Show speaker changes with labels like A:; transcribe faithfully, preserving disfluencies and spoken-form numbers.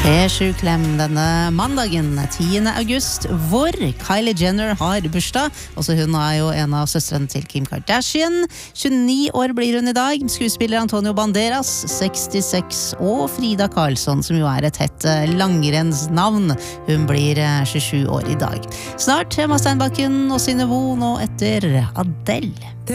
A: P sju-klem denne mandagen tiende august, hvor Kylie Jenner har bursdag. Også hun er jo en av søstrene til Kim Kardashian. tjueni år blir hun i dag. Skuespiller Antonio Banderas, sekstiseks, og Frida Karlsson, som jo er et hett langrennsnavn. Hun blir tjuesju år i dag. Snart Emma Steinbakken og Synne Vo nå etter Adele.